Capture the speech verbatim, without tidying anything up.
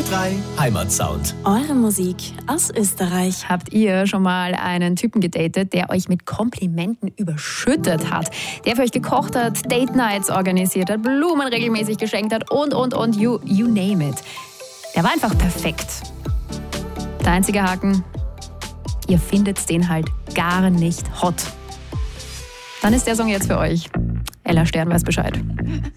drei Heimatsound. Eure Musik aus Österreich. Habt ihr schon mal einen Typen gedatet, der euch mit Komplimenten überschüttet hat? Der für euch gekocht hat, Date Nights organisiert hat, Blumen regelmäßig geschenkt hat und, und, und, you, you name it. Der war einfach perfekt. Der einzige Haken, ihr findet den halt gar nicht hot. Dann ist der Song jetzt für euch. Ella Stern weiß Bescheid.